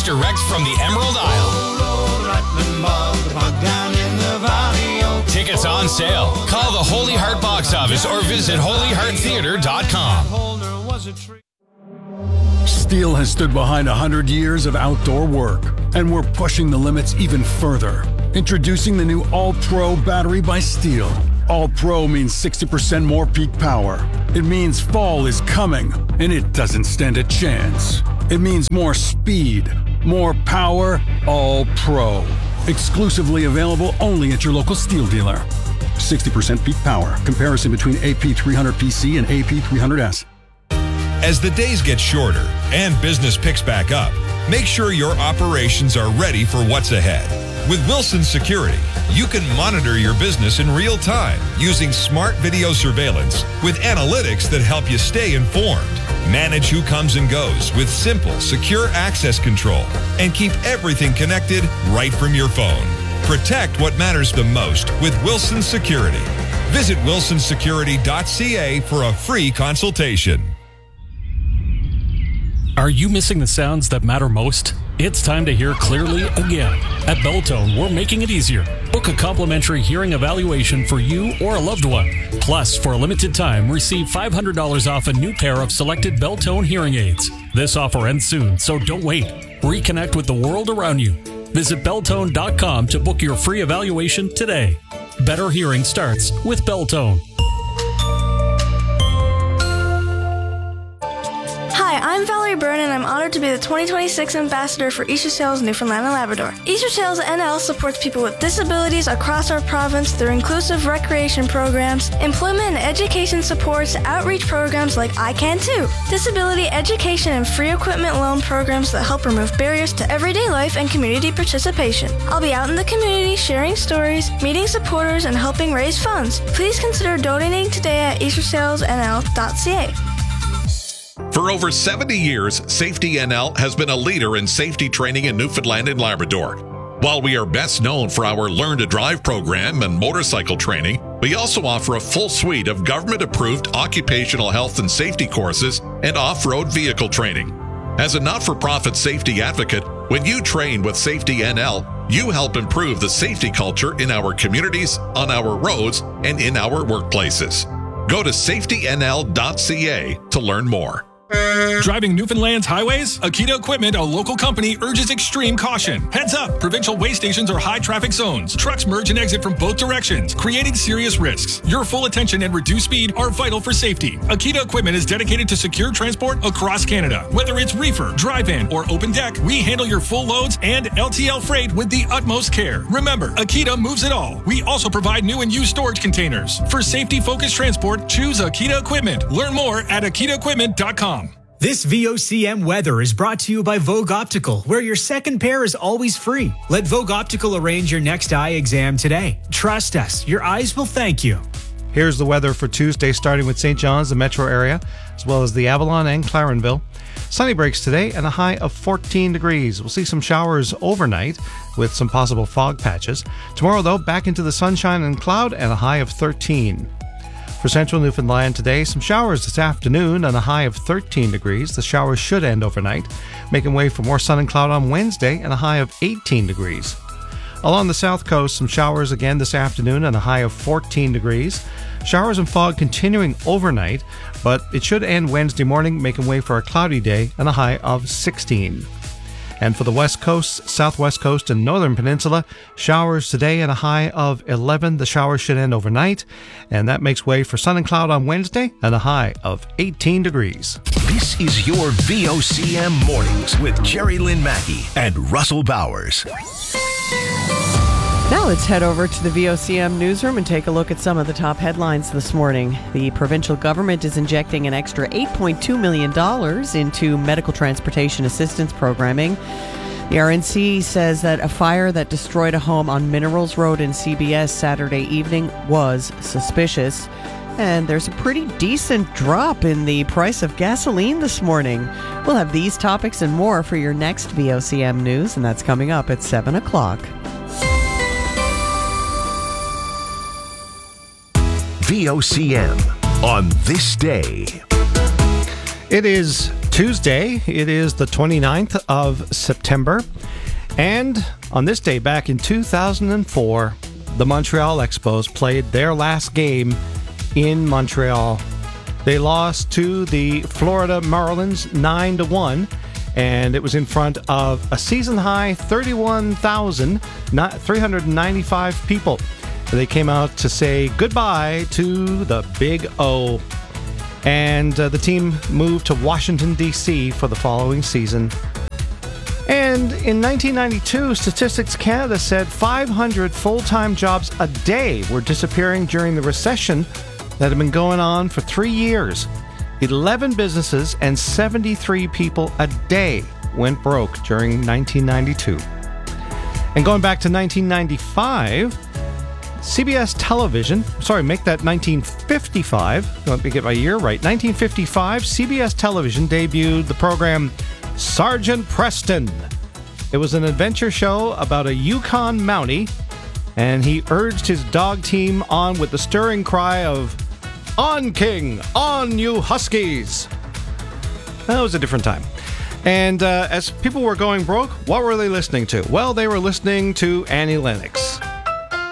direct from the Emerald Isle. Tickets on sale. Call the Holy Heart box office or visit holyhearttheater.com. Steel has stood behind 100 years of outdoor work, and we're pushing the limits even further. Introducing the new All-Pro battery by Steel. All-Pro means 60% more peak power. It means fall is coming, and it doesn't stand a chance. It means more speed, more power, All-Pro. Exclusively available only at your local Steel dealer. 60% peak power. Comparison between AP300PC and AP300S. As the days get shorter and business picks back up, make sure your operations are ready for what's ahead. With Wilson Security, you can monitor your business in real time using smart video surveillance with analytics that help you stay informed. Manage who comes and goes with simple, secure access control and keep everything connected right from your phone. Protect what matters the most with Wilson Security. Visit wilsonsecurity.ca for a free consultation. Are you missing the sounds that matter most? It's time to hear clearly again. At Belltone, we're making it easier. Book a complimentary hearing evaluation for you or a loved one. Plus, for a limited time, receive $500 off a new pair of selected Belltone hearing aids. This offer ends soon, so don't wait. Reconnect with the world around you. Visit Belltone.com to book your free evaluation today. Better hearing starts with Belltone. Hi, I'm Valerie Byrne, and I'm honored to be the 2026 Ambassador for Easter Sales Newfoundland and Labrador. Easter Sales NL supports people with disabilities across our province through inclusive recreation programs, employment and education supports, outreach programs like I Can Too, disability education and free equipment loan programs that help remove barriers to everyday life and community participation. I'll be out in the community sharing stories, meeting supporters, and helping raise funds. Please consider donating today at eastersalesnl.ca. For over 70 years, Safety NL has been a leader in safety training in Newfoundland and Labrador. While we are best known for our Learn to Drive program and motorcycle training, we also offer a full suite of government-approved occupational health and safety courses and off-road vehicle training. As a not-for-profit safety advocate, when you train with Safety NL, you help improve the safety culture in our communities, on our roads, and in our workplaces. Go to safetynl.ca to learn more. Driving Newfoundland's highways? Akita Equipment, a local company, urges extreme caution. Heads up! Provincial way stations are high traffic zones. Trucks merge and exit from both directions, creating serious risks. Your full attention and reduced speed are vital for safety. Akita Equipment is dedicated to secure transport across Canada. Whether it's reefer, dry van, or open deck, we handle your full loads and LTL freight with the utmost care. Remember, Akita moves it all. We also provide new and used storage containers. For safety-focused transport, choose Akita Equipment. Learn more at akitaequipment.com. This VOCM weather is brought to you by Vogue Optical, where your second pair is always free. Let Vogue Optical arrange your next eye exam today. Trust us, your eyes will thank you. Here's the weather for Tuesday, starting with St. John's, the metro area, as well as the Avalon and Clarenville. Sunny breaks today and a high of 14 degrees. We'll see some showers overnight with some possible fog patches. Tomorrow, though, back into the sunshine and cloud and a high of 13. For central Newfoundland today, some showers this afternoon and a high of 13 degrees. The showers should end overnight, making way for more sun and cloud on Wednesday and a high of 18 degrees. Along the south coast, some showers again this afternoon and a high of 14 degrees. Showers and fog continuing overnight, but it should end Wednesday morning, making way for a cloudy day and a high of 16. And for the west coast, southwest coast, and northern peninsula, showers today and a high of 11. The showers should end overnight, and that makes way for sun and cloud on Wednesday and a high of 18 degrees. This is your VOCM Mornings with Jerry Lynn Mackey and Russell Bowers. Now let's head over to the VOCM newsroom and take a look at some of the top headlines this morning. The provincial government is injecting an extra $8.2 million into medical transportation assistance programming. The RNC says that a fire that destroyed a home on Minerals Road in CBS Saturday evening was suspicious. And there's a pretty decent drop in the price of gasoline this morning. We'll have these topics and more for your next VOCM news, and that's coming up at 7 o'clock. VOCM on this day. It is Tuesday, it is the 29th of September. And on this day, back in 2004, the Montreal Expos played their last game in Montreal. They lost to the Florida Marlins 9-1, and it was in front of a season-high 31,395 people. They came out to say goodbye to the Big O. And the team moved to Washington, D.C. for the following season. And in 1992, Statistics Canada said 500 full-time jobs a day were disappearing during the recession that had been going on for 3 years. 11 businesses and 73 people a day went broke during 1992. And going back to 1995... CBS Television, make that 1955. Let me get my year right. 1955, CBS Television debuted the program Sergeant Preston. It was an adventure show about a Yukon Mountie, and he urged his dog team on with the stirring cry of, "On, King! On, you Huskies!" That was a different time. And as people were going broke, what were they listening to? Well, they were listening to Annie Lennox.